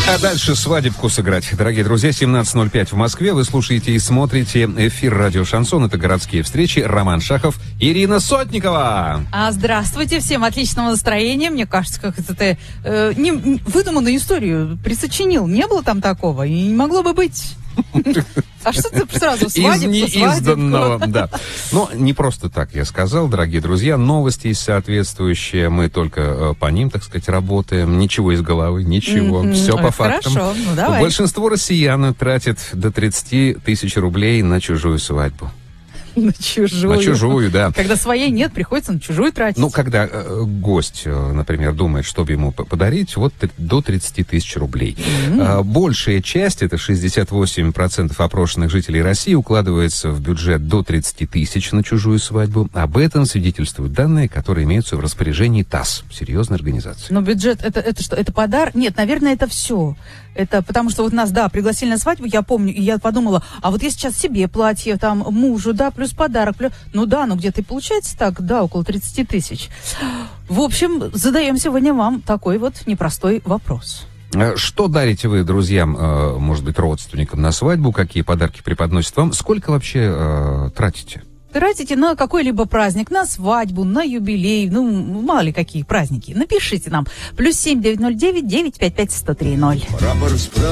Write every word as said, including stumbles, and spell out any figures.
А дальше свадебку сыграть. Дорогие друзья, семнадцать ноль пять в Москве. Вы слушаете и смотрите эфир радио «Шансон». Это «Городские встречи». Роман Шахов, Ирина Сотникова. А, здравствуйте, всем отличного настроения. Мне кажется, как это ты э, не, выдуманную историю присочинил. Не было там такого и не могло бы быть. А что ты сразу свадебку, Из неизданного, да. Но не просто так я сказал, дорогие друзья. Новости есть соответствующие. Мы только э, по ним, так сказать, работаем. Ничего из головы, ничего. Mm-hmm. Все Ой, по фактам. Хорошо, ну давай. Большинство россиян тратят до тридцати тысяч рублей на чужую свадьбу. На чужую. На чужую, да. Когда своей нет, приходится на чужую тратить. Ну, когда э, гость, э, например, думает, чтобы ему подарить, вот до тридцати тысяч рублей. Mm-hmm. Э, большая часть, это шестьдесят восемь процентов опрошенных жителей России, укладывается в бюджет до тридцати тысяч на чужую свадьбу. Об этом свидетельствуют данные, которые имеются в распоряжении ТАСС, серьезной организации. Но бюджет, это, это что, это подарок? Нет, наверное, это все. Это потому что вот нас, да, пригласили на свадьбу, я помню, и я подумала, а вот я сейчас себе платье, там, мужу, да, плюс подарок, плюс... ну да, ну где-то и получается так, да, около тридцати тысяч. В общем, задаем сегодня вам такой вот непростой вопрос. Что дарите вы друзьям, может быть, родственникам на свадьбу, какие подарки преподносят вам, сколько вообще э, тратите? Тратите на какой-либо праздник, на свадьбу, на юбилей, ну, мало ли какие праздники. Напишите нам. Плюс семь девять ноль девять девять пять пять сто три ноль.